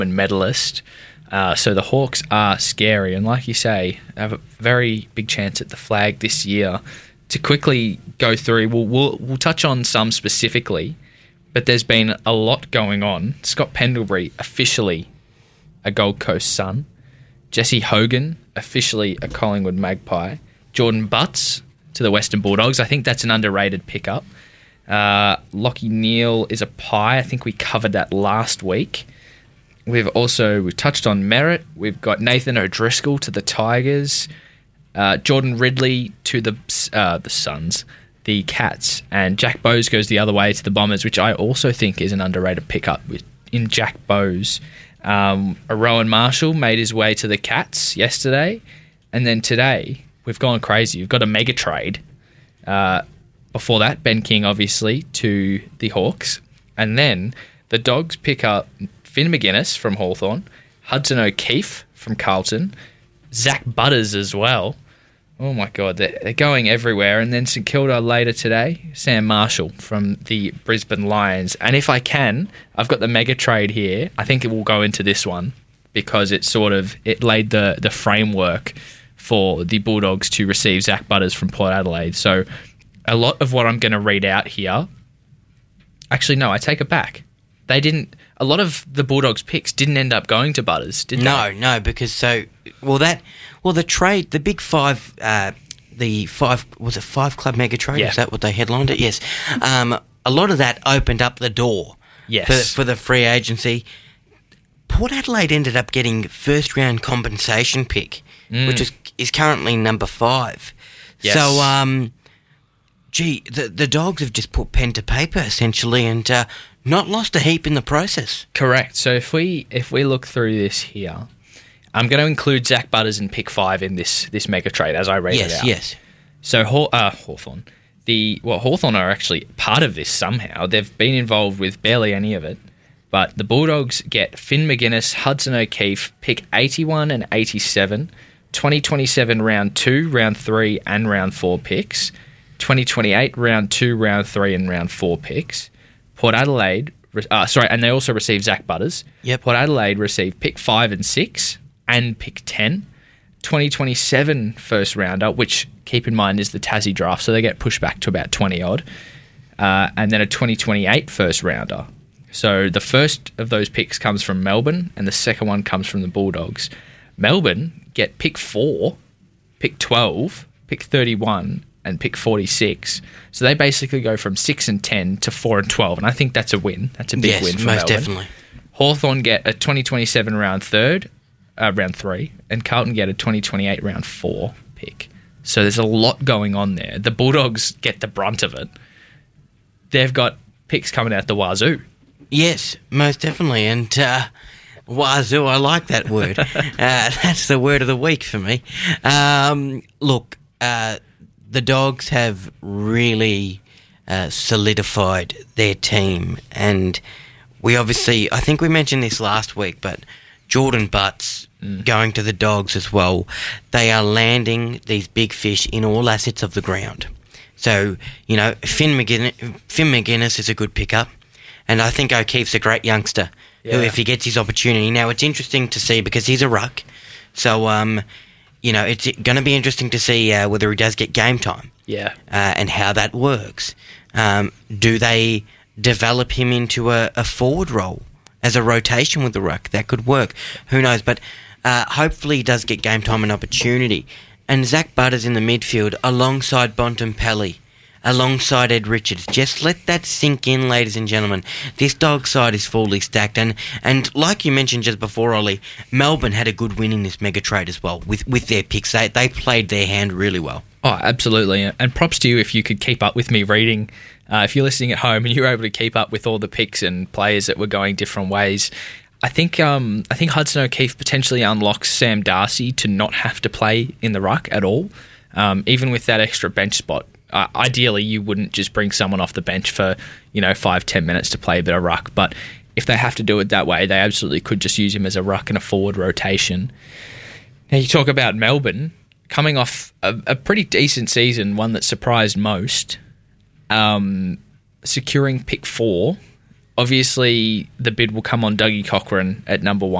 medalist. So the Hawks are scary, and like you say, have a very big chance at the flag this year. To quickly go through, we'll touch on some specifically, but there's been a lot going on. Scott Pendlebury, officially a Gold Coast Sun. Jesse Hogan, officially a Collingwood Magpie. Jordan Butts to the Western Bulldogs. I think that's an underrated pickup. Lockie Neal is a Pie. I think we covered that last week. We've touched on Merritt. We've got Nathan O'Driscoll to the Tigers. Jordan Ridley to the Suns, the Cats, and Jack Bowes goes the other way to the Bombers, which I also think is an underrated pickup in Jack Bowes. Rowan Marshall made his way to the Cats yesterday, and then today we've gone crazy. We've got a mega trade. Before that, Ben King obviously to the Hawks, and then the Dogs pick up Finn McGuinness from Hawthorn, Hudson O'Keefe from Carlton, Zach Butters as well. Oh my God, they're going everywhere. And then St Kilda later today, Sam Marshall from the Brisbane Lions. And if I can, I've got the mega trade here. I think it will go into this one because it laid the framework for the Bulldogs to receive Zach Butters from Port Adelaide. So a lot of what I'm going to read out here, actually no, I take it back. A lot of the Bulldogs picks didn't end up going to Butters, did they? No, because the trade, the big five, was it 5 club mega trade? Yeah. Is that what they headlined it? Yes. A lot of that opened up the door for the free agency. Port Adelaide ended up getting first round compensation pick, which is currently number 5. Yes. So, the Dogs have just put pen to paper essentially, and not lost a heap in the process. Correct. So if we look through this here, I'm going to include Zach Butters in pick 5 in this mega trade as I read it out. Yes. So Hawthorn. Hawthorn are actually part of this somehow. They've been involved with barely any of it. But the Bulldogs get Finn McGuinness, Hudson O'Keefe, pick 81 and 87, 2027 round 2, round 3 and round 4 picks, 2028 round 2, round 3 and round 4 picks. Port Adelaide, and they also received Zach Butters. Yep. Port Adelaide received pick 5 and 6 and pick 10, 2027 first rounder, which keep in mind is the Tassie draft, so they get pushed back to about 20 odd, and then a 2028 first rounder. So the first of those picks comes from Melbourne, and the second one comes from the Bulldogs. Melbourne get pick 4, pick 12, pick 31, and pick 46. So they basically go from 6 and 10 to 4 and 12, and I think that's a win. That's a big win for most Melbourne. Definitely. Hawthorn get a 2027 round 3, and Carlton get a 2028 round 4 pick. So there's a lot going on there. The Bulldogs get the brunt of it. They've got picks coming out the wazoo. Yes, most definitely. And wazoo, I like that word. That's the word of the week for me. The Dogs have really solidified their team, and I think we mentioned this last week, but Jordan Butts going to the Dogs as well. They are landing these big fish in all assets of the ground. So, Finn McGuinness is a good pickup, and I think O'Keefe's a great youngster who, if he gets his opportunity. Now, it's interesting to see because he's a ruck, so it's going to be interesting to see whether he does get game time. Yeah. And how that works. Do they develop him into a forward role as a rotation with the ruck? That could work. Who knows? But hopefully he does get game time and opportunity. And Zach Butters in the midfield alongside Bontempelli, alongside Ed Richards. Just let that sink in, ladies and gentlemen. This dog side is fully stacked. And like you mentioned just before, Ollie, Melbourne had a good win in this mega trade as well with their picks. They played their hand really well. Oh, absolutely. And props to you if you could keep up with me reading. If you're listening at home and you were able to keep up with all the picks and players that were going different ways, I think Hudson O'Keefe potentially unlocks Sam Darcy to not have to play in the ruck at all, even with that extra bench spot. Ideally, you wouldn't just bring someone off the bench for 5-10 minutes to play a bit of ruck, but if they have to do it that way, they absolutely could just use him as a ruck and a forward rotation. Now, you talk about Melbourne coming off a pretty decent season, one that surprised most, securing pick 4 obviously the bid will come on Dougie Cochran at number 1.